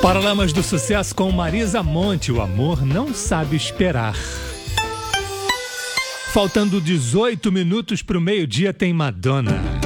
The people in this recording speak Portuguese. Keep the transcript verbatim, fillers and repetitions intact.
Paralamas do Sucesso com Marisa Monte. O amor não sabe esperar. Faltando dezoito minutos para o meio-dia, tem Madonna.